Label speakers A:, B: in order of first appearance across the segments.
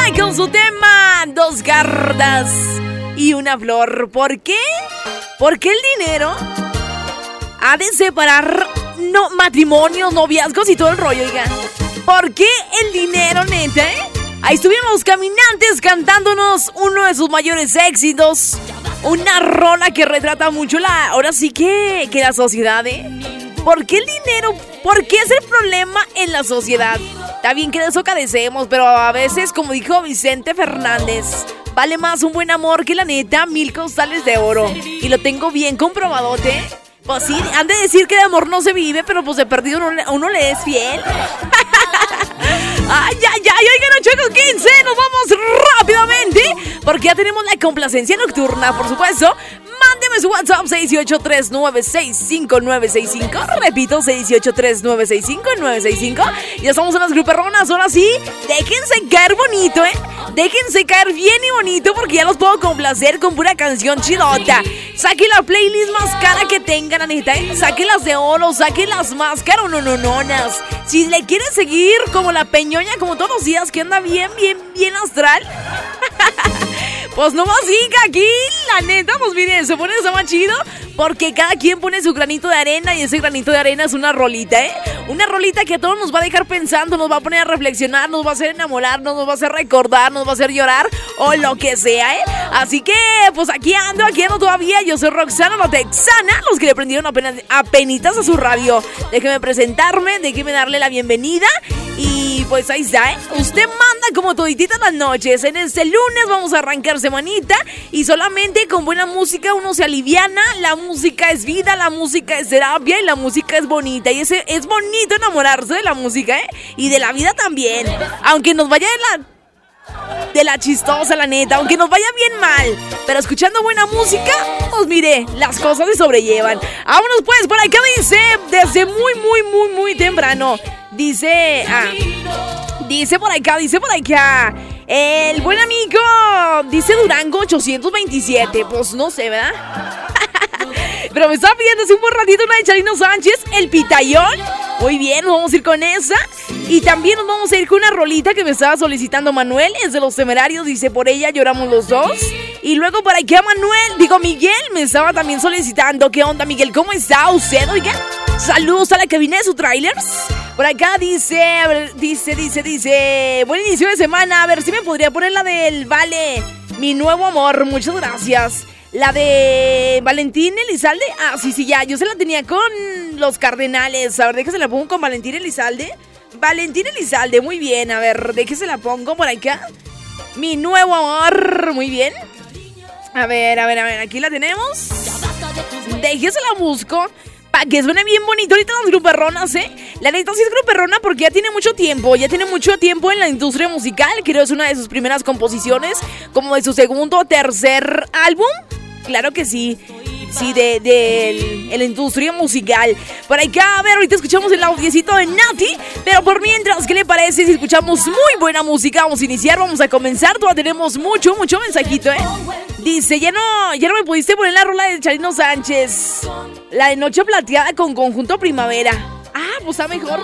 A: con su tema Dos cartas y una flor. ¿Por qué? Porque el dinero ha de separar matrimonios, noviazgos y todo el rollo, oiga. ¿Por qué el dinero, neta, Ahí estuvimos Caminantes cantándonos uno de sus mayores éxitos. Una rola que retrata mucho ahora sí que la sociedad, ¿Por qué el dinero? ¿Por qué es el problema en la sociedad? Está bien que de eso carecemos, pero a veces, como dijo Vicente Fernández, vale más un buen amor que la neta 1000 costales de oro. Y lo tengo bien comprobadote. Pues sí, han de decir que de amor no se vive, pero pues de perdido uno le es fiel. Ay, oigan, 8:15, nos vamos rápidamente, porque ya tenemos la complacencia nocturna, por supuesto. Mándeme su WhatsApp 683-965-965. Repito, 683-965-965. Ya estamos en las gruperronas, ahora sí. Déjense caer bonito, Déjense caer bien y bonito, porque ya los puedo complacer con pura canción chidota. Saquen la playlist más cara que tengan, Anita, Saquen las de oro, saquen las más caras, nonononas. Si le quieren seguir como la peñoña, como todos los días, que anda bien astral. Pues no más siga aquí, la neta, pues miren, se pone eso más chido, porque cada quien pone su granito de arena, y ese granito de arena es una rolita, Una rolita que a todos nos va a dejar pensando, nos va a poner a reflexionar, nos va a hacer enamorarnos, nos va a hacer recordar, nos va a hacer llorar, o lo que sea, Así que, pues aquí ando todavía. Yo soy Roxana, la texana, los que le prendieron apenitas a su radio. Déjeme presentarme, déjeme darle la bienvenida. Y pues ahí está, Usted manda como todititas las noches. En este lunes vamos a arrancar semanita, y solamente con buena música uno se aliviana. La música es vida, la música es terapia, y la música es bonita. Y es bonito enamorarse de la música, y de la vida también. Aunque nos vaya de la chistosa, la neta, aunque nos vaya bien mal, pero escuchando buena música, pues mire, las cosas se sobrellevan. Vámonos pues, por acá dice, desde muy temprano, dice por acá, el buen amigo, dice Durango 827, pues no sé, ¿verdad? Pero me estaba pidiendo hace un buen ratito una de Chalino Sánchez, El Pitayón. Muy bien, nos vamos a ir con esa. Y también nos vamos a ir con una rolita que me estaba solicitando Manuel, es de Los Temerarios, dice Por ella lloramos los dos. Y luego por aquí a Miguel me estaba también solicitando. ¿Qué onda, Miguel? ¿Cómo está usted, oiga? Saludos a la cabina de su trailers. Por acá dice, buen inicio de semana, a ver si me podría poner la del Vale, Mi Nuevo Amor, muchas gracias. La de Valentín Elizalde. Ah, sí, ya, yo se la tenía con Los Cardenales. A ver, déjese la pongo con Valentín Elizalde. Valentín Elizalde, muy bien. A ver, déjese la pongo por acá. Mi Nuevo Amor, muy bien. A ver, aquí la tenemos. Déjese la busco para que suene bien bonito ahorita las gruperronas, La neta sí es gruperrona porque ya tiene mucho tiempo en la industria musical. Creo que es una de sus primeras composiciones, como de su segundo o tercer álbum. Claro que sí, de la industria musical. Por acá, a ver, ahorita escuchamos el audiecito de Nati, pero por mientras, ¿qué le parece si escuchamos muy buena música? Vamos a iniciar, vamos a comenzar, todavía tenemos mucho mensajito, Dice, ya no me pudiste poner la rola de Chalino Sánchez, la de Noche Plateada con Conjunto Primavera. Ah, pues está mejor.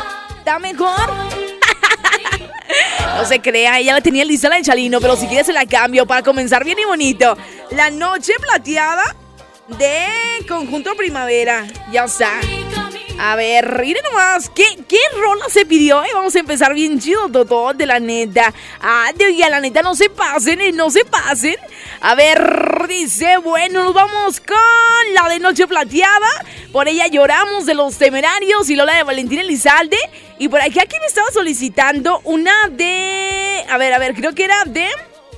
A: No se crea, ella la tenía lista la de Chalino, pero si quieres se la cambio para comenzar bien y bonito. La Noche Plateada de Conjunto Primavera, ya está. A ver, miren nomás, ¿qué rola se pidió? Vamos a empezar bien chido, todo de la neta. Ah, de la neta, no se pasen. A ver, dice, bueno, nos vamos con la de Noche Plateada. Por ella lloramos, de Los Temerarios, y Lola de Valentín Elizalde. Y por aquí me estaba solicitando una de... A ver, creo que era de...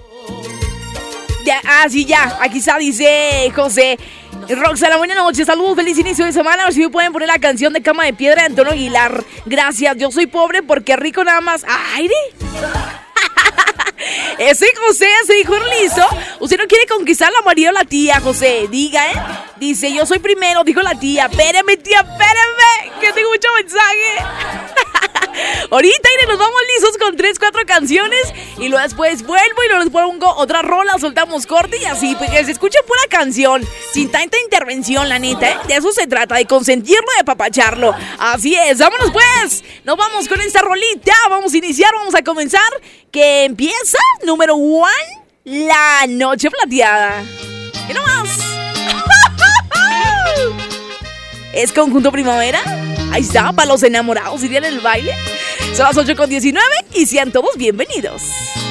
A: sí, ya, aquí está, dice José. Roxana, buenas noches, saludos, feliz inicio de semana. A ver si me pueden poner la canción de Cama de Piedra de Antonio Aguilar. Gracias, yo soy pobre porque rico nada más. ¡Aire! Ese José se dijo listo. Usted no quiere conquistar la marido o la tía, José. Diga, Dice, yo soy primero, dijo la tía. Espérame, tía, espérame, que tengo mucho mensaje. Ahorita nos vamos listos con 3, 4 canciones y luego después vuelvo y luego les pongo otra rola, soltamos corte y así, porque se escucha pura canción, sin tanta intervención, la neta, ¿eh? De eso se trata, de consentirlo, de apapacharlo. Así es, vámonos pues. Nos vamos con esta rolita, vamos a iniciar, vamos a comenzar, que empieza, número 1, La Noche Plateada. Y no más. ¿Es Conjunto Primavera? Ahí está, para los enamorados, irían en el baile. Son las 8:19 y sean todos bienvenidos.